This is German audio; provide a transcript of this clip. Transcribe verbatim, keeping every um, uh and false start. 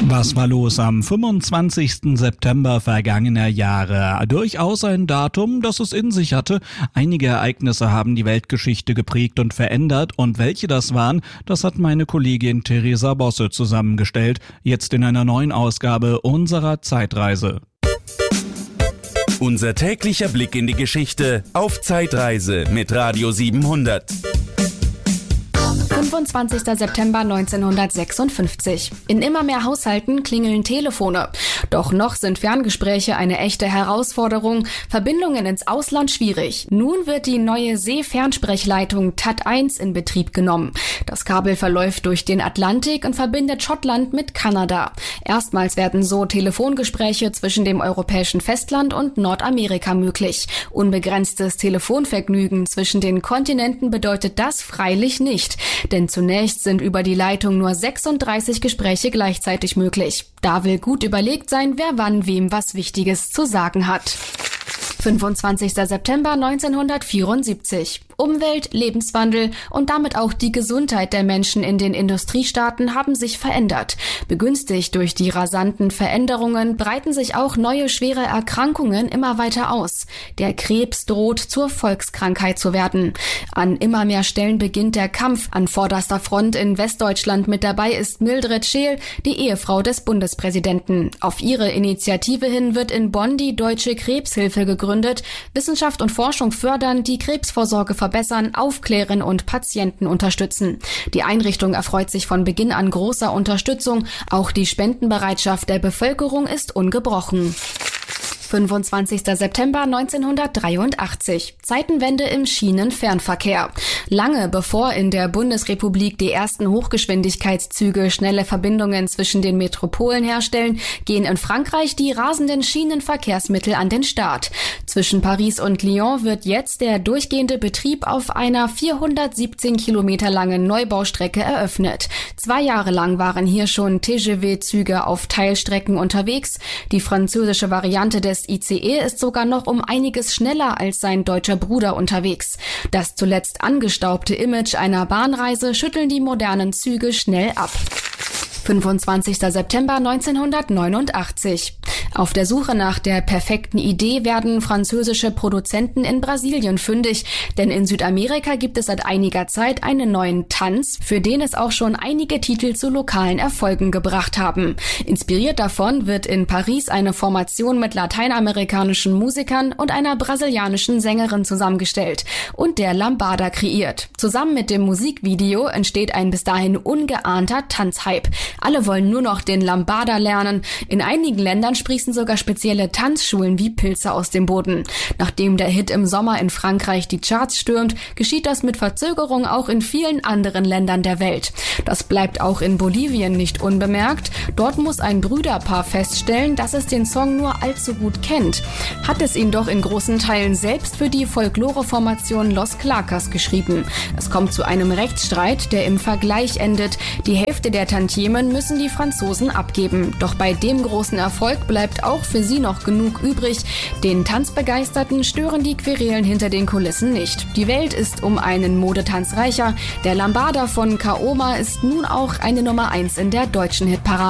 Was war los am fünfundzwanzigsten September vergangener Jahre? Durchaus ein Datum, das es in sich hatte. Einige Ereignisse haben die Weltgeschichte geprägt und verändert. Und welche das waren, das hat meine Kollegin Theresa Bosse zusammengestellt. Jetzt in einer neuen Ausgabe unserer Zeitreise. Unser täglicher Blick in die Geschichte auf Zeitreise mit Radio siebenhundert. fünfundzwanzigster September neunzehnhundertsechsundfünfzig. In immer mehr Haushalten klingeln Telefone. Doch noch sind Ferngespräche eine echte Herausforderung, Verbindungen ins Ausland schwierig. Nun wird die neue Seefernsprechleitung T A T eins in Betrieb genommen. Das Kabel verläuft durch den Atlantik und verbindet Schottland mit Kanada. Erstmals werden so Telefongespräche zwischen dem europäischen Festland und Nordamerika möglich. Unbegrenztes Telefonvergnügen zwischen den Kontinenten bedeutet das freilich nicht. Denn zunächst sind über die Leitung nur sechsunddreißig Gespräche gleichzeitig möglich. Da will gut überlegt sein, wer wann wem was Wichtiges zu sagen hat. fünfundzwanzigster September neunzehnhundertvierundsiebzig. Umwelt, Lebenswandel und damit auch die Gesundheit der Menschen in den Industriestaaten haben sich verändert. Begünstigt durch die rasanten Veränderungen breiten sich auch neue schwere Erkrankungen immer weiter aus. Der Krebs droht zur Volkskrankheit zu werden. An immer mehr Stellen beginnt der Kampf. An vorderster Front in Westdeutschland mit dabei ist Mildred Scheel, die Ehefrau des Bundespräsidenten. Auf ihre Initiative hin wird in Bonn die Deutsche Krebshilfe gegründet. Wissenschaft und Forschung fördern, die Krebsvorsorge verbessern, aufklären und Patienten unterstützen. Die Einrichtung erfreut sich von Beginn an großer Unterstützung. Auch die Spendenbereitschaft der Bevölkerung ist ungebrochen. fünfundzwanzigster September neunzehnhundertdreiundachtzig. Zeitenwende im Schienenfernverkehr. Lange bevor in der Bundesrepublik die ersten Hochgeschwindigkeitszüge schnelle Verbindungen zwischen den Metropolen herstellen, gehen in Frankreich die rasenden Schienenverkehrsmittel an den Start. Zwischen Paris und Lyon wird jetzt der durchgehende Betrieb auf einer vierhundertsiebzehn Kilometer langen Neubaustrecke eröffnet. Zwei Jahre lang waren hier schon T G V-Züge auf Teilstrecken unterwegs. Die französische Variante des I C E ist sogar noch um einiges schneller als sein deutscher Bruder unterwegs. Das zuletzt angestaubte Image einer Bahnreise schütteln die modernen Züge schnell ab. fünfundzwanzigster September neunzehnhundertneunundachtzig. Auf der Suche nach der perfekten Idee werden französische Produzenten in Brasilien fündig, denn in Südamerika gibt es seit einiger Zeit einen neuen Tanz, für den es auch schon einige Titel zu lokalen Erfolgen gebracht haben. Inspiriert davon wird in Paris eine Formation mit lateinamerikanischen Musikern und einer brasilianischen Sängerin zusammengestellt und der Lambada kreiert. Zusammen mit dem Musikvideo entsteht ein bis dahin ungeahnter Tanzhype. Alle wollen nur noch den Lambada lernen. In einigen Ländern sprießen sogar spezielle Tanzschulen wie Pilze aus dem Boden. Nachdem der Hit im Sommer in Frankreich die Charts stürmt, geschieht das mit Verzögerung auch in vielen anderen Ländern der Welt. Das bleibt auch in Bolivien nicht unbemerkt. Dort muss ein Brüderpaar feststellen, dass es den Song nur allzu gut kennt. Hat es ihn doch in großen Teilen selbst für die Folklore-Formation Los Clacas geschrieben. Es kommt zu einem Rechtsstreit, der im Vergleich endet. Die Hälfte der Tantiemen müssen die Franzosen abgeben. Doch bei dem großen Erfolg bleibt auch für sie noch genug übrig. Den Tanzbegeisterten stören die Querelen hinter den Kulissen nicht. Die Welt ist um einen Modetanz reicher. Der Lambada von Kaoma ist nun auch eine Nummer eins in der deutschen Hitparade.